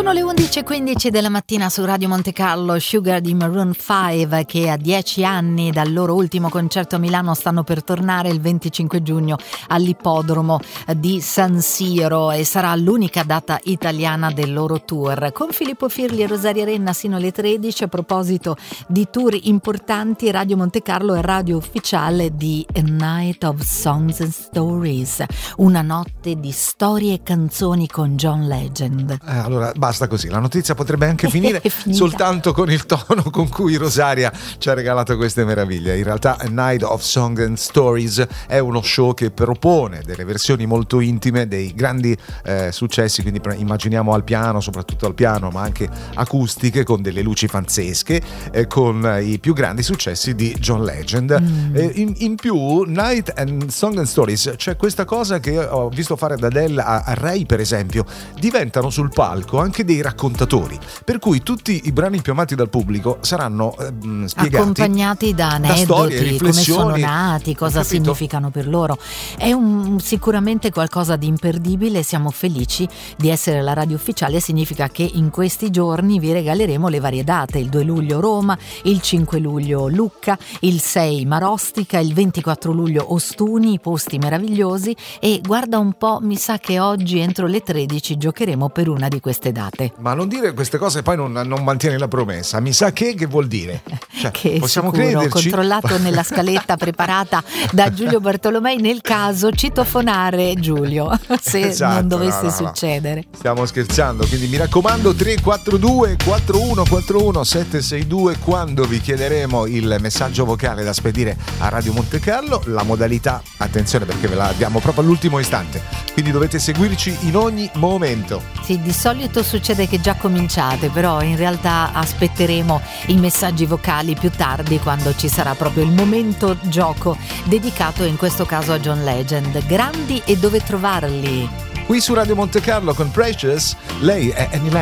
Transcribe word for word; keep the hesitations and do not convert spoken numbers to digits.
Sono le undici e quindici della mattina su Radio Monte Carlo. Sugar di Maroon cinque, che a dieci anni dal loro ultimo concerto a Milano stanno per tornare il venticinque giugno all'ippodromo di San Siro, e sarà l'unica data italiana del loro tour. Con Filippo Firli e Rosaria Renna sino alle tredici. A proposito di tour importanti, Radio Monte Carlo è radio ufficiale di A Night of Songs and Stories, una notte di storie e canzoni con John Legend. Eh, allora basta così, la notizia potrebbe anche finire soltanto con il tono con cui Rosaria ci ha regalato queste meraviglie. In realtà A Night of Songs and Stories è uno show che propone delle versioni molto intime dei grandi eh, successi, quindi immaginiamo al piano, soprattutto al piano, ma anche acustiche, con delle luci fanzesche, eh, con eh, i più grandi successi di John Legend. Mm. Eh, in, in più, Night and Songs and Stories, c'è questa cosa che ho visto fare da Adele a, a Ray, per esempio, diventano sul palco anche dei raccontatori, per cui tutti i brani più amati dal pubblico saranno eh, spiegati, accompagnati da aneddoti, da storie, come sono nati, cosa significano per loro. È un, sicuramente qualcosa di imperdibile. Siamo felici di essere la radio ufficiale. Significa che in questi giorni vi regaleremo le varie date: il due luglio Roma, il cinque luglio Lucca, il sei Marostica, il ventiquattro luglio Ostuni, posti meravigliosi. E guarda un po', mi sa che oggi entro le tredici giocheremo per una di queste date. Ma non dire queste cose, poi non, non mantieni la promessa. Mi sa che che vuol dire? Cioè, che possiamo sicuro, crederci? Controllato nella scaletta preparata da Giulio Bartolomei, nel caso citofonare Giulio se esatto, non dovesse no, no, succedere. No. Stiamo scherzando, quindi mi raccomando, tre quattro due quattro uno quattro uno sette sei due quando vi chiederemo il messaggio vocale da spedire a Radio Monte Carlo. La modalità, attenzione perché ve la diamo proprio all'ultimo istante, quindi dovete seguirci in ogni momento. Sì, di solito succede che già cominciate, però in realtà aspetteremo i messaggi vocali più tardi, quando ci sarà proprio il momento gioco dedicato in questo caso a John Legend. Grandi e dove trovarli? Qui su Radio Monte Carlo con Precious, lei è Annie Lennox.